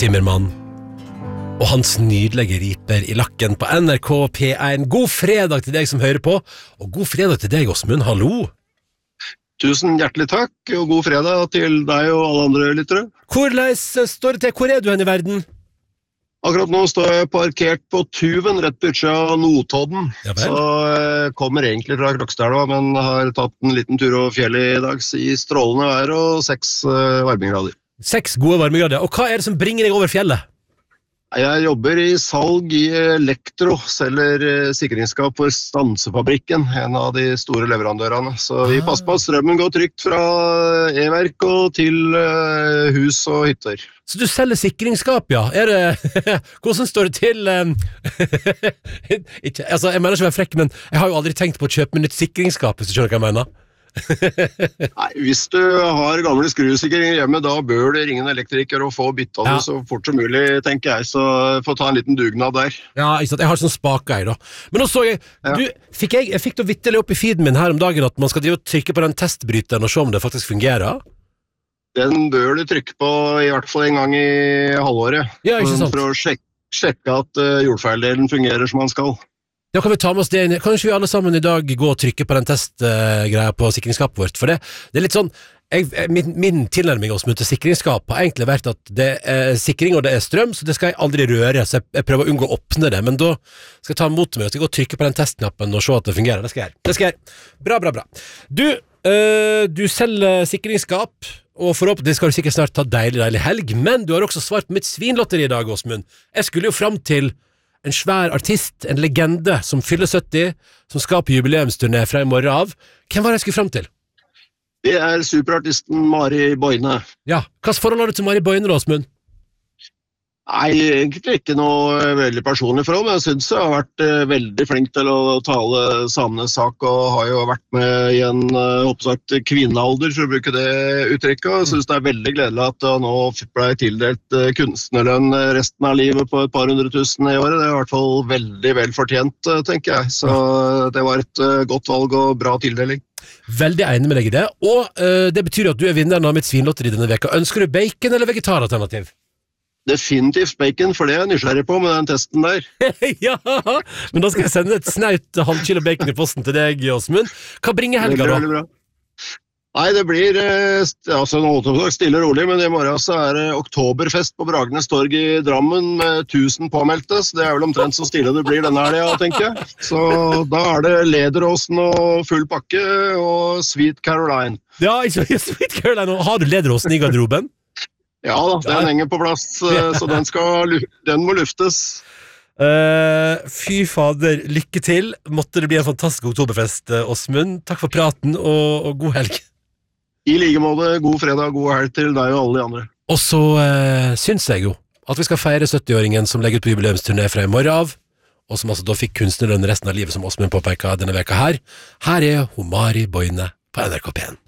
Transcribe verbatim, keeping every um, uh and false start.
Zimmermann og hans nydelige riper i lakken på N R K P én. God fredag til deg som hører på, og god fredag til deg, Åsmund. Hallo! Tusen hjertelig takk, og god fredag til deg og alle andre lyttere. Hvordan står det til? Hvor er du hen i verden? Akkurat nå står jeg parkert på Tuven, rett på utsida av Notodden. Ja, så jeg kommer egentlig fra Krokstadelva, men har tatt en liten tur over fjellet i dag i strålende vær og seks uh, varmegrader. Seks gode varmegrader. Og hva er det som bringer deg over fjellet? Jeg jobber i salg i Elektro, selger sikringsskap for Stansefabrikken, en av de store leverandørene. Så vi passer på at strømmen går trygt fra e-verk og til hus og hytter. Så du selger sikringsskap, ja? Er det... Hvordan står det til? ikke, altså, jeg mener ikke å være frekk, men jeg har jo aldri tenkt på å kjøpe meg nytt sikringsskap, hvis du skjønner hva jeg mener. Nei, hvis du har gamle skrusikringer hjemme, da bør du ringe en elektriker og få byttet det ja. Så fort som mulig, tenker jeg, så få ta en liten dugnad der. Ja, ikke sant, jeg har sånn spaker da. Men nå så jeg, ja. du, fikk jeg, jeg fikk da vittelig opp i feeden min her om dagen at man skal drive og trykke på den testbryteren og se om det faktisk fungerer. Den bør du trykke på i hvert fall en gang i halvåret, ja, ikke sant? For å sjekke, sjekke at uh, jordfeildelen fungerer som man skal. Da kan vi ta med oss det inn. Kanskje vi alle sammen i dag gå og trykke på den testgreia uh, på sikringsskapet vårt, for det, det er litt sånn, jeg, min, min tilnærming også til sikringsskap har egentlig vært at det er sikring og det er strøm, så det skal jeg aldri røre, så jeg, jeg prøver å unngå å åpne det, men da skal jeg ta mot meg og gå og trykke på den testknappen og se at det fungerer. Det skal jeg. Det skal jeg. Bra, bra, bra. Du, uh, du selger sikringsskap, og forhåpentlig skal du sikkert snart ta deilig, deilig helg, men du har også svart på mitt svinlotteri i dag, Åsmund. Jeg skulle jo fram til en svær artist, en legende som fyller sytti, som skal på jubileumsturné fra i morgen av. Hvem var det jeg skulle fram til? Det er superartisten Mari Boine. Ja, hva forhold har du til Mari Boine, Åsmund? Nei, egentlig ikke noe veldig personlig forhold, men jeg synes jeg har vært uh, veldig flink til å tale samenes sak, og har jo vært med i en uh, oppsagt kvinnealder, for å bruke det uttrykket, og jeg synes det er veldig gledelig at jeg nå ble tildelt uh, kunstnerlønn resten av livet på et par hundre tusen i året. Det er i hvert fall veldig vel fortjent, uh, tenker jeg, så uh, det var et uh, godt valg og bra tildeling. Veldig enig med deg i det, og uh, det betyr at du er vinneren av mitt svinlotteri denne veka. Ønsker du bacon eller vegetaralternativ? Definitivt bacon, for det er jeg nysgjerrig på med den testen der. Ja, men da skal jeg sende et snaut halvkilo bacon i posten til deg, Åsmund. Hva bringer helga da? Veldig bra. Nei, det blir altså, noe stille og rolig, men i morgen så er det oktoberfest på Bragernes torg i Drammen med tusen påmeldte, så det er vel omtrent så stille det blir denne helga, tenker jeg. Så da er det Lederåsen og full pakke og Sweet Caroline. Ja, ikke Sweet Caroline. Har du Lederåsen i garderoben? Ja da, den henger på plass, så den, skal, den må luftes. Uh, fy fader, lykke til. Måtte det bli en fantastisk oktoberfest, Åsmund. Takk for praten, og, og god helg. I like måte, god fredag, god helg til deg og alle de andre. Og så uh, syns jeg jo at vi skal feire sytti-åringen som legger ut på jubileumsturné fra i morgen av, og som altså da fikk kunstnerlønn resten av livet, som Åsmund påpeker denne veka her. Her er Mari Boine på N R K P én.